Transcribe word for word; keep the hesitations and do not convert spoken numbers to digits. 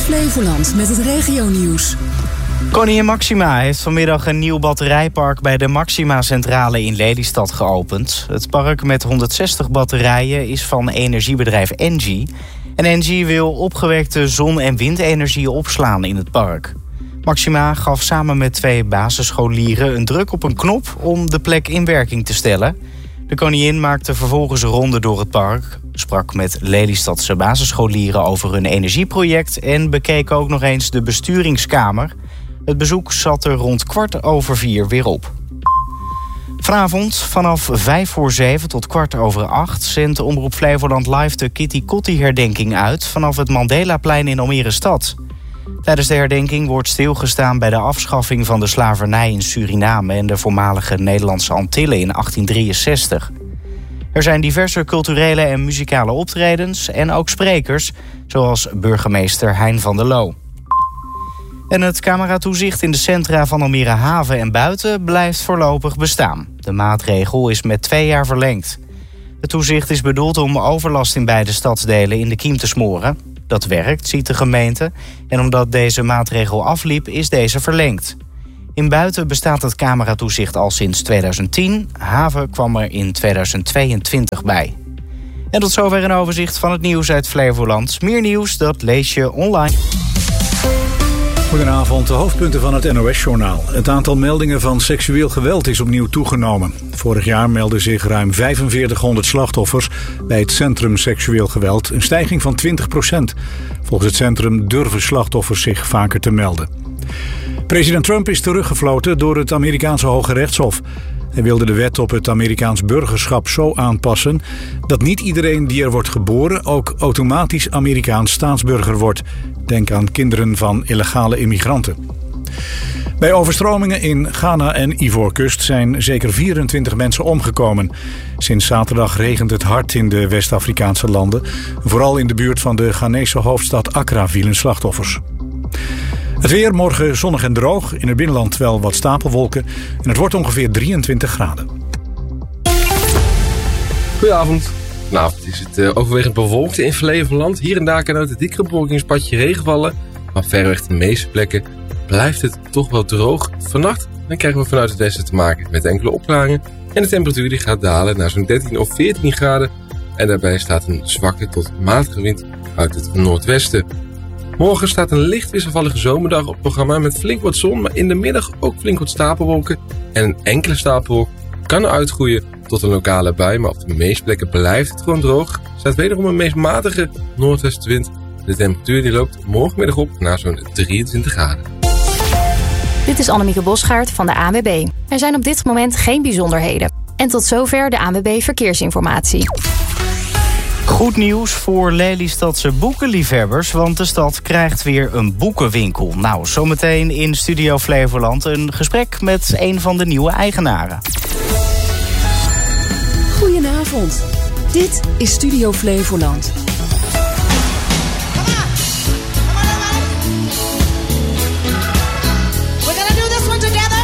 Flevoland met het regionieuws. Koningin Máxima heeft vanmiddag een nieuw batterijpark bij de Máxima-centrale in Lelystad geopend. Het park met honderdzestig batterijen is van energiebedrijf Engie. En Engie wil opgewekte zon- en windenergie opslaan in het park. Máxima gaf samen met twee basisscholieren een druk op een knop om de plek in werking te stellen. De koningin maakte vervolgens een ronde door het park, sprak met Lelystadse basisscholieren over hun energieproject en bekeek ook nog eens de besturingskamer. Het bezoek zat er rond kwart over vier weer op. Vanavond vanaf vijf voor zeven tot kwart over acht zendt Omroep Flevoland live de Kitty Kotti herdenking uit vanaf het Mandelaplein in Almere stad. Tijdens de herdenking wordt stilgestaan bij de afschaffing van de slavernij in Suriname en de voormalige Nederlandse Antillen in achttien drieënzestig. Er zijn diverse culturele en muzikale optredens en ook sprekers, zoals burgemeester Hein van der Loo. En het cameratoezicht in de centra van Almere Haven en buiten blijft voorlopig bestaan. De maatregel is met twee jaar verlengd. Het toezicht is bedoeld om overlast in beide stadsdelen in de kiem te smoren. Dat werkt, ziet de gemeente. En omdat deze maatregel afliep, is deze verlengd. In buiten bestaat het cameratoezicht al sinds tweeduizend tien. Haven kwam er in tweeduizend tweeëntwintig bij. En tot zover een overzicht van het nieuws uit Flevoland. Meer nieuws, dat lees je online. Goedenavond, de hoofdpunten van het N O S-journaal. Het aantal meldingen van seksueel geweld is opnieuw toegenomen. Vorig jaar meldden zich ruim vijfenveertighonderd slachtoffers bij het Centrum Seksueel Geweld, een stijging van twintig procent. Volgens het centrum durven slachtoffers zich vaker te melden. President Trump is teruggefloten door het Amerikaanse Hoge Rechtshof. Hij wilde de wet op het Amerikaans burgerschap zo aanpassen dat niet iedereen die er wordt geboren ook automatisch Amerikaans staatsburger wordt. Denk aan kinderen van illegale immigranten. Bij overstromingen in Ghana en Ivoorkust zijn zeker vierentwintig mensen omgekomen. Sinds zaterdag regent het hard in de West-Afrikaanse landen. Vooral in de buurt van de Ghanese hoofdstad Accra vielen slachtoffers. Het weer, morgen zonnig en droog. In het binnenland wel wat stapelwolken. En het wordt ongeveer drieëntwintig graden. Goedenavond. Vanavond is het uh, overwegend bewolkt in Flevoland. Hier en daar kan uit het dikke bewolkingspatje regen vallen. Maar verreweg de meeste plekken blijft het toch wel droog. Vannacht dan krijgen we vanuit het westen te maken met enkele opklaringen. En de temperatuur die gaat dalen naar zo'n dertien of veertien graden. En daarbij staat een zwakke tot matige wind uit het noordwesten. Morgen staat een licht wisselvallige zomerdag op het programma met flink wat zon, maar in de middag ook flink wat stapelwolken. En een enkele stapelwolk kan uitgroeien tot een lokale bui, maar op de meeste plekken blijft het gewoon droog. Er staat wederom een meest matige noordwestenwind. De temperatuur die loopt morgenmiddag op naar zo'n drieëntwintig graden. Dit is Annemieke Bosgaard van de A N W B. Er zijn op dit moment geen bijzonderheden. En tot zover de A N W B Verkeersinformatie. Goed nieuws voor Lelystadse boekenliefhebbers, want de stad krijgt weer een boekenwinkel. Nou, zometeen in Studio Flevoland een gesprek met een van de nieuwe eigenaren. Goedenavond. Dit is Studio Flevoland.